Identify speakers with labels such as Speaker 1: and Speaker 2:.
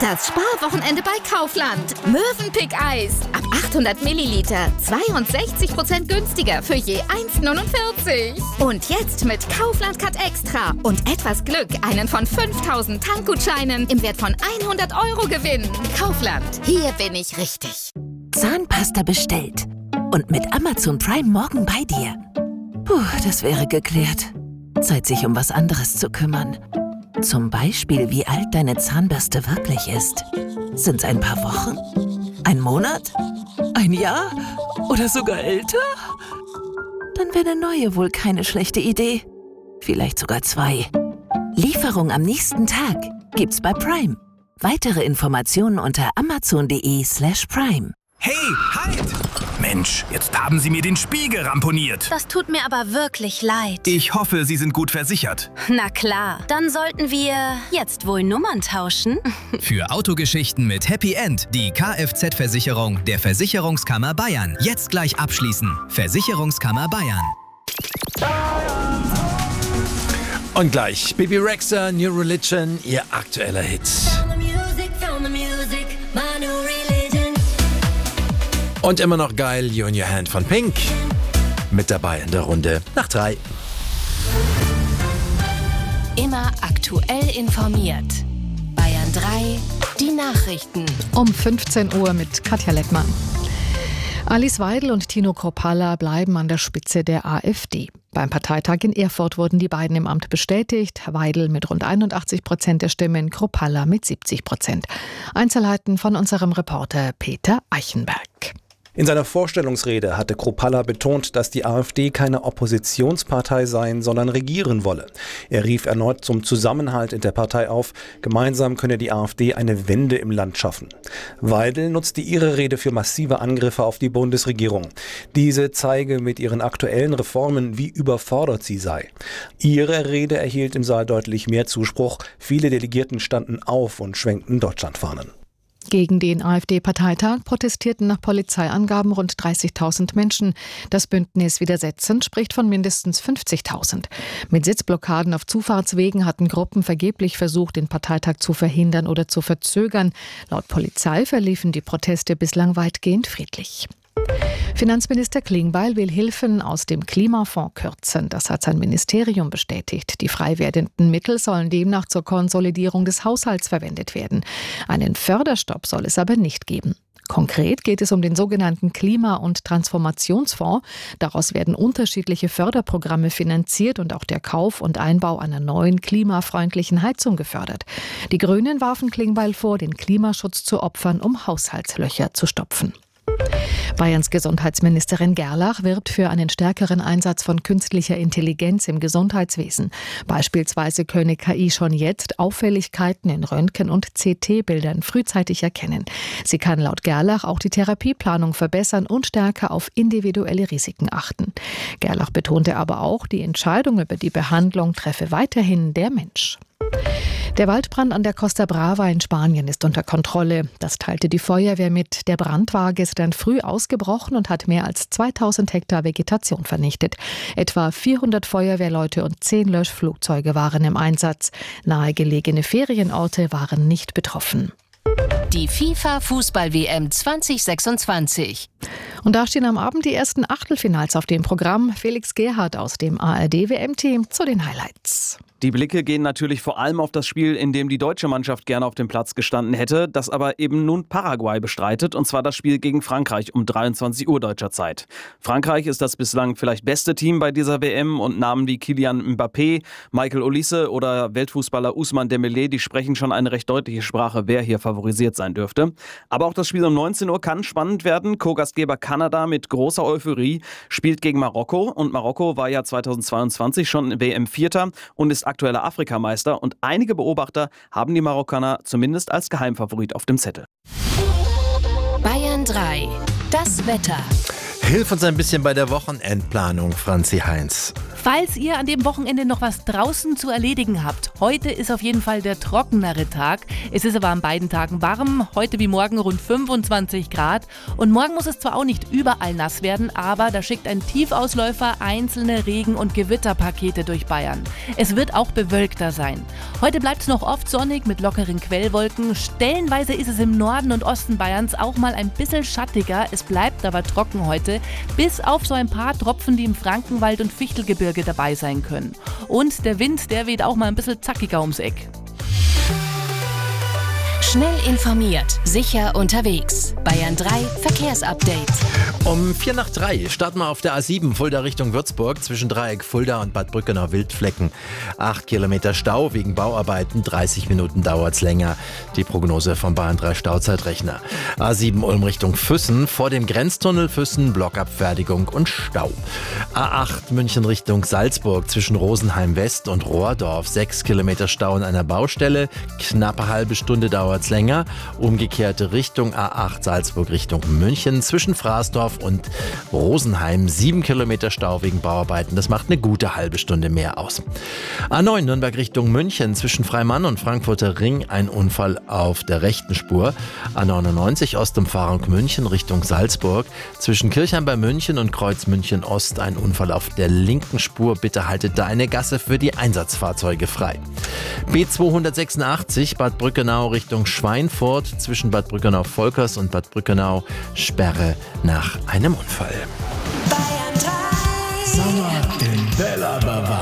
Speaker 1: Das Sparwochenende bei Kaufland. Mövenpick Eis. Ab 800 Milliliter. 62% günstiger für je 1,49. Und jetzt mit Kaufland Cut Extra und etwas Glück einen von 5000 Tankgutscheinen im Wert von 100 € gewinnen. Kaufland. Hier bin ich richtig.
Speaker 2: Zahnpasta bestellt. Und mit Amazon Prime morgen bei dir. Puh, das wäre geklärt. Zeit, sich um was anderes zu kümmern. Zum Beispiel, wie alt deine Zahnbürste wirklich ist. Sind's ein paar Wochen? Ein Monat? Ein Jahr? Oder sogar älter? Dann wäre eine neue wohl keine schlechte Idee. Vielleicht sogar 2. Lieferung am nächsten Tag gibt's bei Prime. Weitere Informationen unter amazon.de/prime.
Speaker 3: Hey, halt! Mensch, jetzt haben Sie mir den Spiegel ramponiert.
Speaker 4: Das tut mir aber wirklich leid.
Speaker 3: Ich hoffe, Sie sind gut versichert.
Speaker 4: Na klar, dann sollten wir jetzt wohl Nummern tauschen.
Speaker 5: Für Autogeschichten mit Happy End die Kfz-Versicherung der Versicherungskammer Bayern. Jetzt gleich abschließen. Versicherungskammer Bayern.
Speaker 6: Und gleich Bibi Rexha, New Religion, ihr aktueller Hit. Und immer noch geil, You in Your Hand von Pink. Mit dabei in der Runde nach 3.
Speaker 7: Immer aktuell informiert. Bayern 3, die Nachrichten.
Speaker 8: Um 15 Uhr mit Katja Lettmann. Alice Weidel und Tino Kruppalla bleiben an der Spitze der AfD. Beim Parteitag in Erfurt wurden die beiden im Amt bestätigt. Weidel mit rund 81% der Stimmen, Kruppalla mit 70%. Einzelheiten von unserem Reporter Peter Eichenberg.
Speaker 9: In seiner Vorstellungsrede hatte Kruppalla betont, dass die AfD keine Oppositionspartei sein, sondern regieren wolle. Er rief erneut zum Zusammenhalt in der Partei auf. Gemeinsam könne die AfD eine Wende im Land schaffen. Weidel nutzte ihre Rede für massive Angriffe auf die Bundesregierung. Diese zeige mit ihren aktuellen Reformen, wie überfordert sie sei. Ihre Rede erhielt im Saal deutlich mehr Zuspruch. Viele Delegierten standen auf und schwenkten Deutschlandfahnen.
Speaker 8: Gegen den AfD-Parteitag protestierten nach Polizeiangaben rund 30.000 Menschen. Das Bündnis Widersetzen spricht von mindestens 50.000. Mit Sitzblockaden auf Zufahrtswegen hatten Gruppen vergeblich versucht, den Parteitag zu verhindern oder zu verzögern. Laut Polizei verliefen die Proteste bislang weitgehend friedlich. Finanzminister Klingbeil will Hilfen aus dem Klimafonds kürzen. Das hat sein Ministerium bestätigt. Die frei werdenden Mittel sollen demnach zur Konsolidierung des Haushalts verwendet werden. Einen Förderstopp soll es aber nicht geben. Konkret geht es um den sogenannten Klima- und Transformationsfonds. Daraus werden unterschiedliche Förderprogramme finanziert und auch der Kauf und Einbau einer neuen klimafreundlichen Heizung gefördert. Die Grünen warfen Klingbeil vor, den Klimaschutz zu opfern, um Haushaltslöcher zu stopfen. Bayerns Gesundheitsministerin Gerlach wirbt für einen stärkeren Einsatz von künstlicher Intelligenz im Gesundheitswesen. Beispielsweise könne KI schon jetzt Auffälligkeiten in Röntgen- und CT-Bildern frühzeitig erkennen. Sie kann laut Gerlach auch die Therapieplanung verbessern und stärker auf individuelle Risiken achten. Gerlach betonte aber auch, die Entscheidung über die Behandlung treffe weiterhin der Mensch. Der Waldbrand an der Costa Brava in Spanien ist unter Kontrolle. Das teilte die Feuerwehr mit. Der Brand war gestern früh ausgebrochen und hat mehr als 2000 Hektar Vegetation vernichtet. Etwa 400 Feuerwehrleute und 10 Löschflugzeuge waren im Einsatz. Nahegelegene Ferienorte waren nicht betroffen.
Speaker 7: Die FIFA-Fußball-WM 2026.
Speaker 8: Und da stehen am Abend die ersten Achtelfinals auf dem Programm. Felix Gerhardt aus dem ARD-WM-Team zu den Highlights.
Speaker 10: Die Blicke gehen natürlich vor allem auf das Spiel, in dem die deutsche Mannschaft gerne auf dem Platz gestanden hätte, das aber eben nun Paraguay bestreitet, und zwar das Spiel gegen Frankreich um 23 Uhr deutscher Zeit. Frankreich ist das bislang vielleicht beste Team bei dieser WM und Namen wie Kylian Mbappé, Michael Olise oder Weltfußballer Ousmane Dembélé, die sprechen schon eine recht deutliche Sprache, wer hier favorisiert sein dürfte. Aber auch das Spiel um 19 Uhr kann spannend werden. Co-Gastgeber Kanada mit großer Euphorie spielt gegen Marokko, und Marokko war ja 2022 schon WM-Vierter und ist aktueller Afrikameister, und einige Beobachter haben die Marokkaner zumindest als Geheimfavorit auf dem Zettel.
Speaker 7: Bayern 3, das Wetter.
Speaker 6: Hilf uns ein bisschen bei der Wochenendplanung, Franzi Heinz.
Speaker 11: Falls ihr an dem Wochenende noch was draußen zu erledigen habt, heute ist auf jeden Fall der trockenere Tag. Es ist aber an beiden Tagen warm, heute wie morgen rund 25 Grad. Und morgen muss es zwar auch nicht überall nass werden, aber da schickt ein Tiefausläufer einzelne Regen- und Gewitterpakete durch Bayern. Es wird auch bewölkter sein. Heute bleibt es noch oft sonnig mit lockeren Quellwolken. Stellenweise ist es im Norden und Osten Bayerns auch mal ein bisschen schattiger. Es bleibt aber trocken heute, bis auf so ein paar Tropfen, die im Frankenwald und Fichtelgebirge dabei sein können. Und der Wind, der weht auch mal ein bisschen zackiger ums Eck.
Speaker 7: Schnell informiert, sicher unterwegs. Bayern 3 Verkehrsupdate.
Speaker 6: Um 2:45 starten wir auf der A7 Fulda Richtung Würzburg zwischen Dreieck Fulda und Bad Brückenau-Wildflecken. 8 Kilometer Stau wegen Bauarbeiten, 30 Minuten dauert's länger. Die Prognose vom Bayern 3 Stauzeitrechner. A7 Ulm Richtung Füssen, vor dem Grenztunnel Füssen, Blockabfertigung und Stau. A8 München Richtung Salzburg zwischen Rosenheim West und Rohrdorf, 6 Kilometer Stau in einer Baustelle, knappe halbe Stunde dauert's länger. Umgekehrte Richtung A8 Salzburg Richtung München zwischen Fraßdorf und Rosenheim, 7 Kilometer Stau wegen Bauarbeiten. Das macht eine gute halbe Stunde mehr aus. A9 Nürnberg Richtung München zwischen Freimann und Frankfurter Ring, ein Unfall auf der rechten Spur. A99 Ostumfahrung München Richtung Salzburg zwischen Kirchheim bei München und Kreuz München Ost, ein Unfall auf der linken Spur. Bitte haltet da eine Gasse für die Einsatzfahrzeuge frei. B286 Bad Brückenau Richtung Schweinfurt zwischen Bad Brückenau-Volkers und Bad Brückenau, Sperre nach einem Unfall.
Speaker 3: Sommer in Bella Bava.